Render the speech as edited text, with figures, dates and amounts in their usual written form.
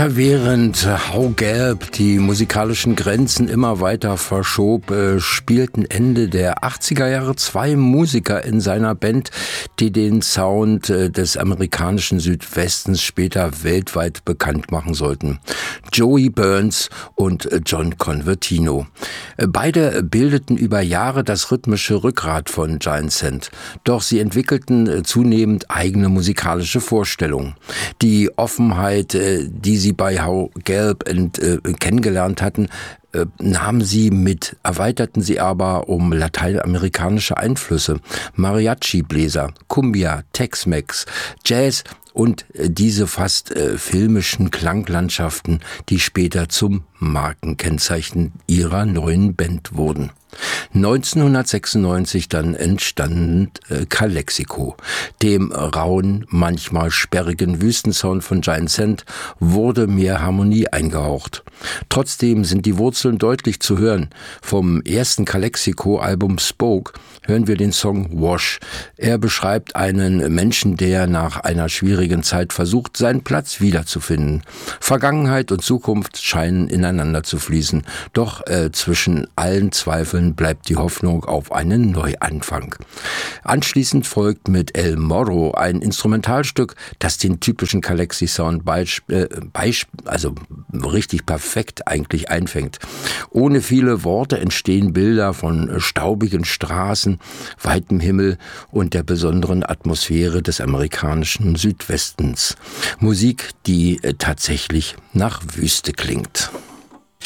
Tja, während How Gelb die musikalischen Grenzen immer weiter verschob, spielten Ende der 80er Jahre zwei Musiker in seiner Band, die den Sound des amerikanischen Südwestens später weltweit bekannt machen sollten. Joey Burns und John Convertino. Beide bildeten über Jahre das rhythmische Rückgrat von Giant Sand. Doch sie entwickelten zunehmend eigene musikalische Vorstellungen. Die Offenheit, die sie bei How Gelb kennengelernt hatten, nahmen sie mit, erweiterten sie aber um lateinamerikanische Einflüsse, Mariachi-Bläser, Cumbia, Tex-Mex, Jazz und diese fast filmischen Klanglandschaften, die später zum Markenkennzeichen ihrer neuen Band wurden. 1996 dann entstand Calexico. Dem rauen, manchmal sperrigen Wüstensound von Giant Sand wurde mehr Harmonie eingehaucht. Trotzdem sind die Wurzeln deutlich zu hören. Vom ersten Calexico-Album Spoke hören wir den Song Wash. Er beschreibt einen Menschen, der nach einer schwierigen Zeit versucht, seinen Platz wiederzufinden. Vergangenheit und Zukunft scheinen ineinander zu fließen. Doch zwischen allen Zweifeln bleibt die Hoffnung auf einen Neuanfang. Anschließend folgt mit El Morro ein Instrumentalstück, das den typischen Calexi-Sound richtig perfekt eigentlich einfängt. Ohne viele Worte entstehen Bilder von staubigen Straßen, weitem Himmel und der besonderen Atmosphäre des amerikanischen Südwestens. Musik, die tatsächlich nach Wüste klingt.